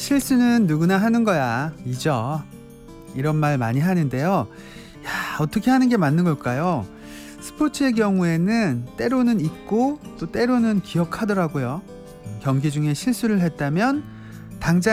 실수는 누구나 하는 거야. 잊어. 이런 말 많이 하는데요. 어떻게 하는 게 맞는 걸까요? 스포츠의 경우에는 때로는 잊고 또 때로는 기억하더라고요. 경기 중에 실수를 했다면 당장